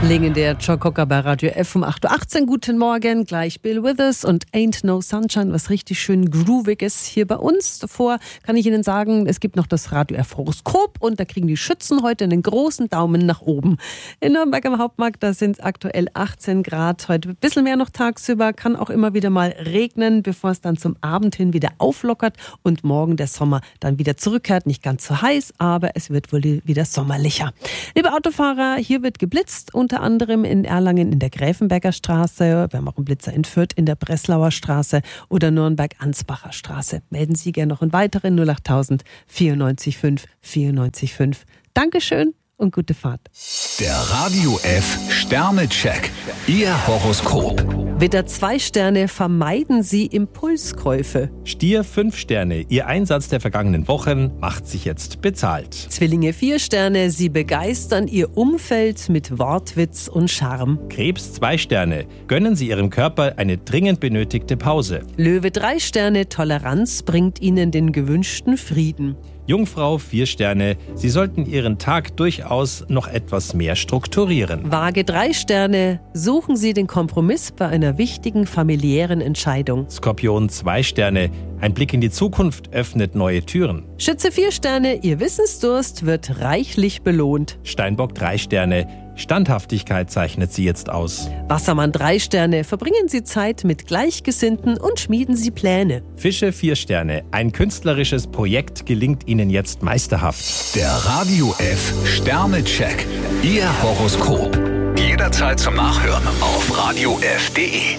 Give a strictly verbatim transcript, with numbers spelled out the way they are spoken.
Legendär Joe Cocker bei Radio F um acht Uhr achtzehn. Guten Morgen, gleich Bill Withers und Ain't No Sunshine, was richtig schön grooviges hier bei uns. Davor kann ich Ihnen sagen, es gibt noch das Radio F Horoskop und da kriegen die Schützen heute einen großen Daumen nach oben. In Nürnberg am Hauptmarkt, da sind es aktuell achtzehn Grad. Heute ein bisschen mehr noch tagsüber, kann auch immer wieder mal regnen, bevor es dann zum Abend hin wieder auflockert und morgen der Sommer dann wieder zurückkehrt. Nicht ganz so heiß, aber es wird wohl wieder sommerlicher. Liebe Autofahrer, hier wird geblitzt, unter anderem in Erlangen in der Gräfenberger Straße. Wir haben auch einen Blitzer in Fürth in der Breslauer Straße oder Nürnberg-Ansbacher Straße. Melden Sie gerne noch einen weiteren null acht null null vierundneunzig fünf vierundneunzig fünf. Dankeschön und gute Fahrt. Der Radio F Sternecheck. Ihr Horoskop. Widder zwei Sterne, vermeiden Sie Impulskäufe. Stier fünf Sterne, Ihr Einsatz der vergangenen Wochen macht sich jetzt bezahlt. Zwillinge vier Sterne, Sie begeistern Ihr Umfeld mit Wortwitz und Charme. Krebs zwei Sterne, gönnen Sie Ihrem Körper eine dringend benötigte Pause. Löwe drei Sterne, Toleranz bringt Ihnen den gewünschten Frieden. Jungfrau vier Sterne, Sie sollten Ihren Tag durchaus noch etwas mehr strukturieren. Waage drei Sterne, suchen Sie den Kompromiss bei einer wichtigen familiären Entscheidung. Skorpion zwei Sterne, ein Blick in die Zukunft öffnet neue Türen. Schütze vier Sterne, Ihr Wissensdurst wird reichlich belohnt. Steinbock drei Sterne, Standhaftigkeit zeichnet Sie jetzt aus. Wassermann drei Sterne, verbringen Sie Zeit mit Gleichgesinnten und schmieden Sie Pläne. Fische vier Sterne, ein künstlerisches Projekt gelingt Ihnen jetzt meisterhaft. Der Radio F Sternecheck. Ihr Horoskop. Jederzeit zum Nachhören auf radio f punkt de.